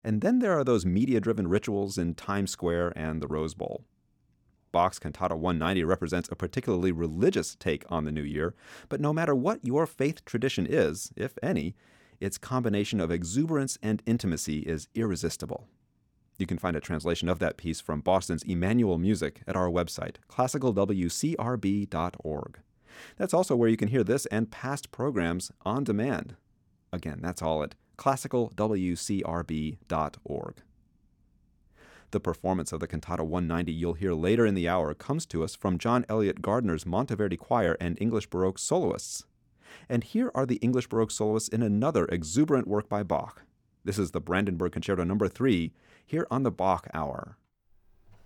And then there are those media-driven rituals in Times Square and the Rose Bowl. Bach's Cantata 190 represents a particularly religious take on the new year, but no matter what your faith tradition is, if any, its combination of exuberance and intimacy is irresistible. You can find a translation of that piece from Boston's Emmanuel Music at our website, classicalwcrb.org. That's also where you can hear this and past programs on demand. Again, that's all at classicalwcrb.org. The performance of the Cantata 190 you'll hear later in the hour comes to us from John Eliot Gardner's Monteverdi Choir and English Baroque soloists. And here are the English Baroque soloists in another exuberant work by Bach. This is the Brandenburg Concerto No. 3, here on the Bach Hour.